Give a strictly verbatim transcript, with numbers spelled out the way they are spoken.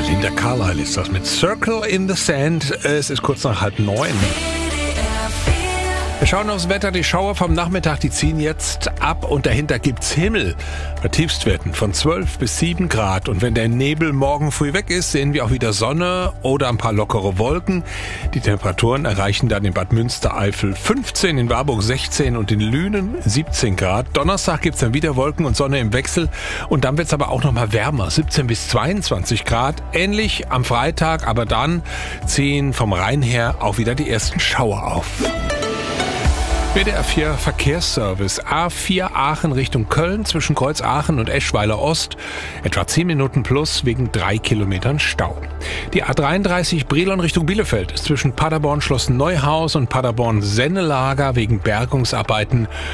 Linda Carlisle ist das mit Circle in the Sand. Es ist kurz nach halb neun. Wir schauen aufs Wetter. Die Schauer vom Nachmittag, die ziehen jetzt ab und dahinter gibt's Himmel. Bei Tiefstwerten von zwölf bis sieben Grad. Und wenn der Nebel morgen früh weg ist, sehen wir auch wieder Sonne oder ein paar lockere Wolken. Die Temperaturen erreichen dann in Bad Münstereifel fünfzehn, in Warburg sechzehn und in Lünen siebzehn Grad. Donnerstag gibt's dann wieder Wolken und Sonne im Wechsel. Und dann wird's aber auch noch mal wärmer, siebzehn bis zweiundzwanzig Grad. Ähnlich am Freitag, aber dann ziehen vom Rhein her auch wieder die ersten Schauer auf. W D R vier Verkehrsservice. A vier Aachen Richtung Köln zwischen Kreuz Aachen und Eschweiler Ost. Etwa zehn Minuten plus wegen drei Kilometern Stau. Die A dreiunddreißig Brilon Richtung Bielefeld ist zwischen Paderborn Schloss Neuhaus und Paderborn Sennelager wegen Bergungsarbeiten